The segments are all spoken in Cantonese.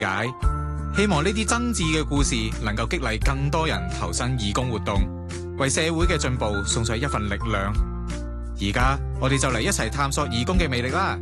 解。希望呢啲真摯嘅故事能夠激勵更多人投身義工活動，為社會嘅進步送上一份力量。而家我哋就嚟一齊探索義工嘅魅力啦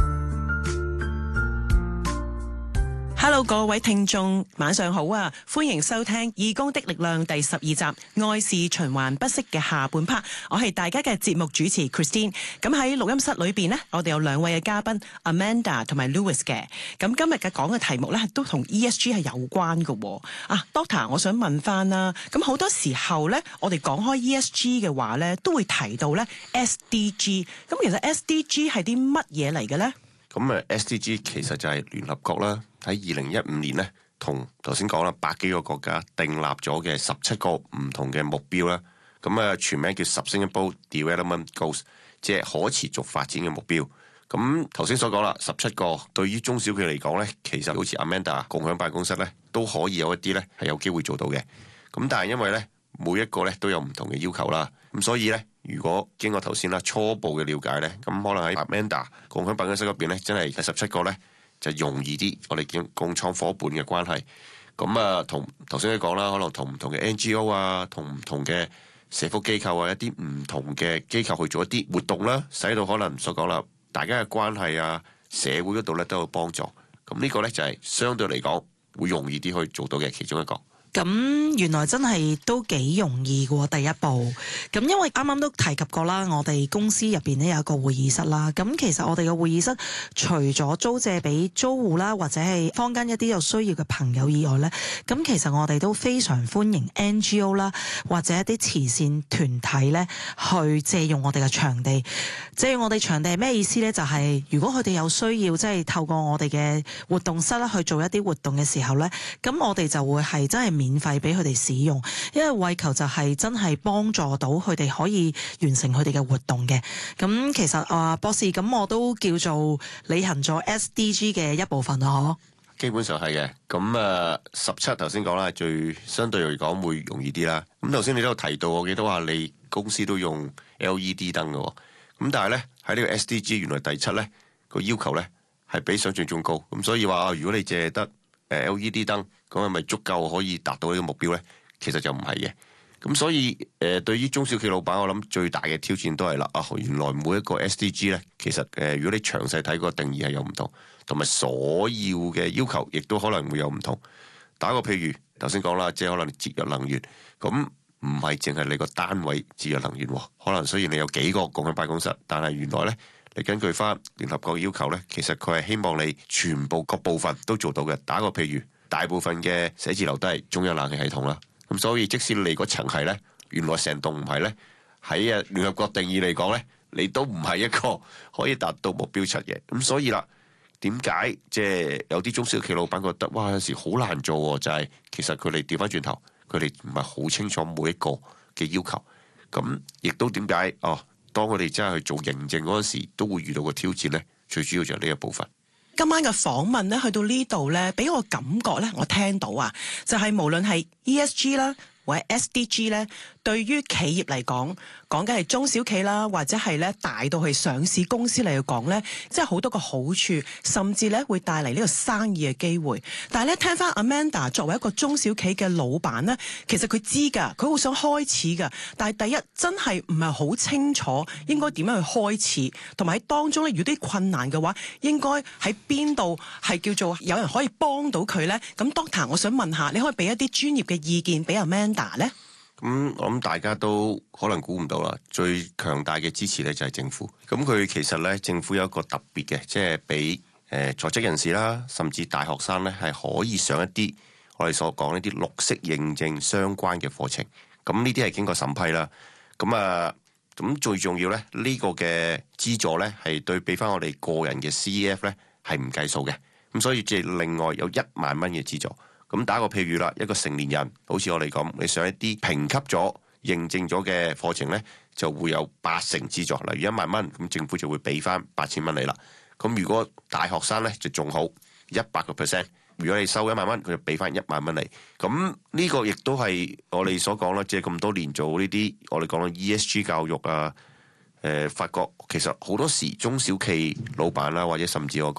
！Hello， 各位聽眾，晚上好啊！歡迎收聽《義工的力量》第12集《愛是循環不息》嘅下半 part。我係大家嘅節目主持 Christine。咁喺錄音室裏邊呢，我哋有兩位嘅嘉賓 Amanda 同埋 Louis 嘅。咁今日嘅講嘅題目呢，都同 ESG 係有關嘅。Doctor， 我想問翻啦。咁好多時候呢，我哋講開 ESG 嘅話呢，都會提到呢 SDG。咁其實 SDG 係啲乜嘢嚟嘅呢？ 咁SDG 其實就係聯合國啦，喺2015年咧，同頭先講啦，100幾個國家訂立咗嘅17個唔同嘅目標啦。咁全名叫 Sustainable Development Goals， 即係可持續發展嘅目標。咁頭先所講啦，17個對於中小企嚟講咧，其實好似 Amanda 共享辦公室咧，都可以有一啲咧係有機會做到嘅。咁但係因為咧，每一個咧都有唔同嘅要求啦，咁所以咧，如果經過頭先啦初步嘅了解咧，咁可能喺 Amanda 共享辦公室嗰邊咧，真係17個咧就容易啲，我哋叫共創夥伴嘅關係。咁同頭先你講啦，可能同唔同嘅 NGO 啊，同唔同嘅社福機構啊，一啲唔同嘅機構去做一啲活動啦，使到可能所講啦，大家嘅關係啊，社會嗰度咧都有幫助。咁呢個咧就係相對嚟講會容易啲去做到嘅其中一個。 咁原來真係都幾容易嘅喎，第一步。咁因為啱啱都提及過啦，我哋公司入邊呢有一個會議室啦。咁其實我哋嘅會議室除咗租借俾租戶啦，或者係坊間一啲有需要嘅朋友以外呢，咁其實我哋都非常歡迎 NGO 啦，或者一啲慈善團體呢去借用我哋嘅場地。借用我哋場地係咩意思呢？就係如果佢哋有需要，即係透過我哋嘅活動室啦去做一啲活動嘅時候呢，咁我哋就會係真係免費俾佢哋使用，因為為求就係真係幫助到佢哋可以完成佢哋嘅活動嘅。咁其實博士，咁我都叫做履行咗 SDG 嘅一部分咯， 基本上係嘅。咁17頭先講啦，最相對嚟講會容易啲啦。咁頭先你都有提到，我記得話你公司都用 LED 燈嘅喎。咁但係咧喺呢個 SDG 原來第7咧個要求咧係比想象中高。咁所以話如果你借得LED 燈，咁係咪足夠可以達到呢個目標呢？其實就唔係嘅。咁所以對於中小企老闆，我諗最大嘅挑戰都係啦。原來每一個 SDG 呢，其實如果你詳細睇個定義係有唔同，同埋所要嘅要求亦都可能會有唔同。打個譬如頭先講啦，即係可能節約能源，咁唔係淨係你個單位節約能源喎。可能雖然你有幾個共享辦公室，但係原來呢，你根據翻聯合國嘅要求呢，其實佢係希望你全部各部分都做到嘅。打個譬如，大部分嘅寫字樓都係中央冷氣系統啦，咁所以即使你嗰層係呢，原來成棟唔係呢，喺聯合國定義嚟講呢，你都唔係一個可以達到目標7嘅。咁所以啦，點解即係有啲中小企老闆覺得哇有時好難做喎？就係其實佢哋調翻轉頭，佢哋唔係好清楚每一個嘅要求。咁亦都點解當佢哋真係去做認證嗰陣時，都會遇到個挑戰呢。最主要就係呢一部分。 今晚嘅訪問咧，去到呢度咧，俾我感覺咧，我聽到就係無論係 ESG 啦，或者 SDG 咧，對於企業嚟講緊係中小企啦，或者係咧大到係上市公司嚟講咧，即係好多個好處，甚至咧會帶嚟呢個生意嘅機會。但係咧聽翻 Amanda 作為一個中小企嘅老闆咧，其實佢知㗎，佢好想開始㗎，但係第一真係唔係好清楚應該點樣去開始，同埋喺當中咧，如果啲困難嘅話，應該喺邊度係叫做有人可以幫到佢咧？咁 Doctor， 我想問下，你可以俾一啲專業嘅意見俾 Amanda 咧？ 咁我諗大家都可能估唔到啦，最強大嘅支持咧就係政府。咁佢其實咧政府有一個特別嘅，即係俾在職人士啦，甚至大學生咧係可以上一啲我哋所講呢啲綠色認證相關嘅課程。咁呢啲係經過審批啦。咁最重要咧，呢個嘅資助咧係對俾翻我哋個人嘅 CEF 咧係唔計數嘅。咁所以即係另外有1萬蚊嘅資助。咁打個譬如啦，一個成年人，好似我哋咁，你上一啲評級咗、認證咗嘅課程呢，就會有80%資助。例如1萬蚊，咁政府就會俾翻8000蚊你啦。咁如果大學生呢，就仲好，100%。如果你收1萬蚊，佢就俾翻1萬蚊你。咁呢個亦都係我哋所講啦，即係咁多年做呢啲我哋講嘅 ESG 教育啊，發覺其實好多時中小企老闆啦，或者甚至我講啦，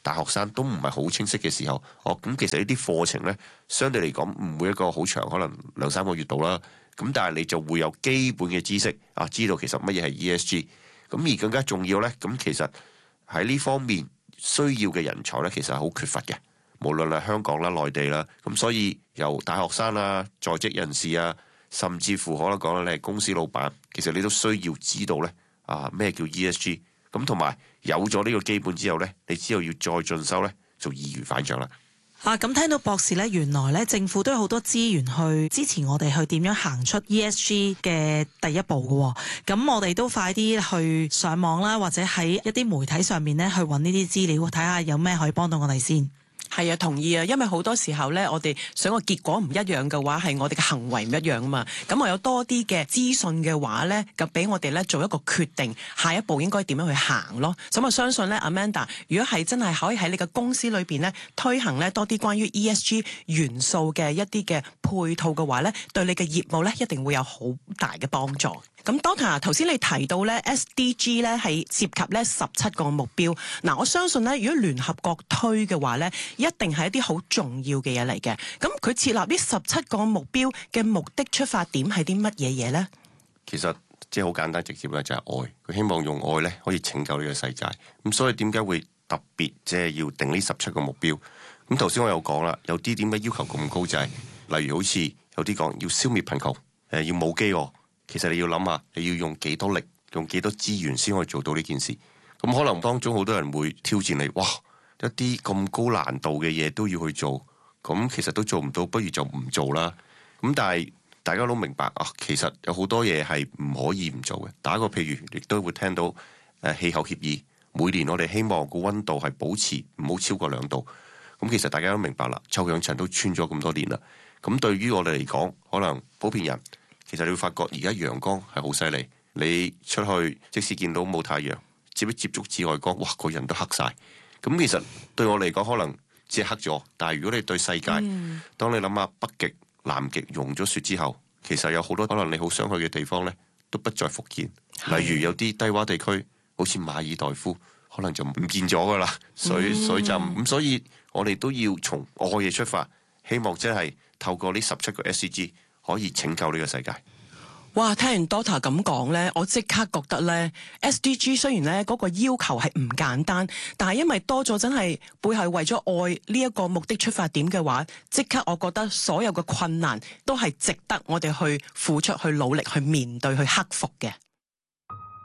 大學生都唔係好清晰嘅時候，咁其實呢啲課程呢，相對嚟講唔會一個好長，可能2-3個月度啦。咁但係你就會有基本嘅知識知道其實乜嘢係 ESG。咁而更加重要呢，咁其實喺呢方面需要嘅人才呢，其實係好缺乏嘅。無論係香港啦、內地啦，咁所以由大學生啊、在職人士啊，甚至乎可能講你係公司老闆，其實你都需要知道咧咩叫 ESG。咁同埋有咗呢個基本之後咧，你之後要再進修咧，就易如反掌啦。 咁聽到博士咧，原來咧政府都有好多資源去支持我哋去點樣行出 ESG 嘅第一步嘅。咁我哋都快啲去上網啦，或者喺一啲媒體上面咧去揾呢啲資料，睇下有咩可以幫到我哋先。 係啊，同意啊，因為好多時候咧，我哋想個結果唔一樣嘅話，係我哋嘅行為唔一樣啊嘛。咁我有多啲嘅資訊嘅話咧，咁俾我哋咧做一個決定，下一步應該點樣去行咯。咁我相信咧 ，Amanda， 如果係真係可以喺你嘅公司裏邊咧推行咧多啲關於 ESG 元素嘅一啲嘅配套嘅話咧，對你嘅業務咧一定會有好大嘅幫助。咁 Doctor 頭先你提到咧 SDG 咧係涉及咧17個目標，嗱我相信咧如果聯合國推嘅話咧，一定係一啲好重要嘅嘢嚟嘅。咁佢設立呢17個目標嘅目的出發點係啲乜嘢嘢咧？ 其實即係好簡單直接咧，就係愛。佢希望用愛咧可以拯救呢個世界。咁所以點解會特別即係要定呢17個目標？咁頭先我有講啦，有啲點解要求咁高就係，例如好似有啲講要消滅貧窮，要冇飢餓。其實你要諗下，你要用幾多力，用幾多資源先可以做到呢件事。咁可能當中好多人會挑戰你，哇！一啲咁高難度嘅嘢都要去做，咁其實都做唔到，不如就唔做啦。咁但係大家都明白其實有好多嘢係唔可以唔做嘅。打個譬如，亦都會聽到氣候協議，每年我哋希望個溫度係保持唔好超過2度。咁其實大家都明白啦，臭氧層都穿咗咁多年啦。咁對於我哋嚟講，可能普遍人。其實你會發覺而家陽光係好犀利，你出去即使見到冇太陽，接觸紫外光，哇個人都黑晒。咁其實對我嚟講可能只係黑咗，但係如果你對世界，當你諗下北極、南極融咗雪之後，其實有好多可能你好想去嘅地方呢，都不再復現。例如有啲低洼地區，好似馬爾代夫，可能就唔見咗噶啦，水浸。咁所以我哋都要從愛嘅出發，希望真係透過呢17個 SDG。可以拯救呢個世界。 哇！聽完 Doctor 咁講咧，我即刻覺得咧 SDG 雖然咧嗰個要求係唔簡單，但係因為多咗真係背後為咗愛呢一個目的出發點嘅話，即刻我覺得所有嘅困難都係值得我哋去付出、去努力、去面對、去克服嘅。